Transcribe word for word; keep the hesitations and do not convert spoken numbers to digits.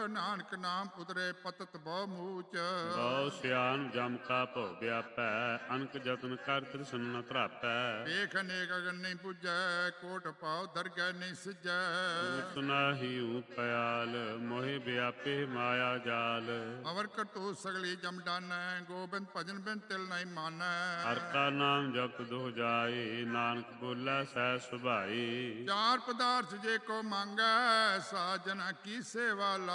ਨਾਨਕ ਨਾਮ ਉਤਰੇ ਪਤਤ ਬਹੁ ਮੂਚ। ਬਹੁ ਸਿਆਨ ਜਮ ਕਾ ਭਉ ਵਿਆਪੈ, ਅਨਕ ਜਤਨ ਕਰ ਤ੍ਰਿਸ਼ਨ ਨ ਧਰਾਪੈ। ਵੇਖ ਅਨੇਕ ਅਗਨ ਨਹੀਂ ਪੁੱਜੈ, ਕੋਟ ਪਾਉ ਦਰਗਹਿ ਨਹੀਂ ਸਿਜੈ। ਸੁਨਾਹੀ ਉਪਿਆਲ, ਮੋਹਿ ਵਿਆਪੇ ਮਾਇਆ ਜਾਲ। ਅਵਰ ਕਰਤੂ ਸਗਲੀ ਜਮ ਡਾਨੈ, ਗੋਬਿੰਦ ਭਜਨ ਬਿਨ ਤਿਲ ਨਹੀਂ ਮਾਨੈ। ਹਰਿ ਕਾ ਨਾਮ ਜਪ ਦੁਹ ਜਾਏ, ਨਾਨਕ ਬੋਲੇ ਸਹਿ ਸੁਭਾਈ। ਚਾਰ ਪਦਾਰਥ ਜੇ ਕੋ ਮੰਗੈ, ਸਾਜਨ ਕੀ ਸੇਵਾ